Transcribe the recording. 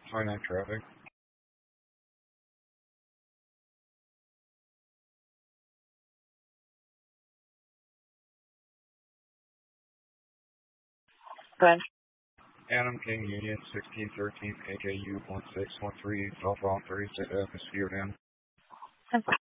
finite traffic. Branch. Adam King Union 1613 AJU 1613 Alpha 36 atmosphere down.